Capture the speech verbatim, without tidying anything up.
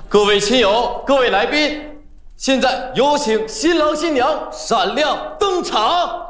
各位亲友，各位来宾，现在有请新郎新娘闪亮登场。